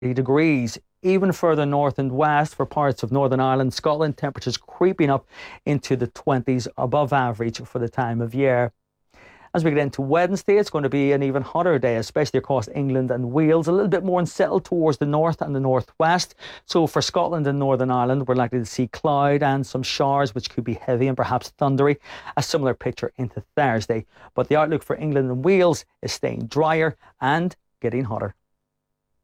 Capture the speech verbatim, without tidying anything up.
degrees. Even further north and west for parts of Northern Ireland, Scotland, temperatures creeping up into the twenties, above average for the time of year. As we get into Wednesday, it's going to be an even hotter day, especially across England and Wales, a little bit more unsettled towards the north and the northwest. So for Scotland and Northern Ireland, we're likely to see cloud and some showers, which could be heavy and perhaps thundery. A similar picture into Thursday. But the outlook for England and Wales is staying drier and getting hotter.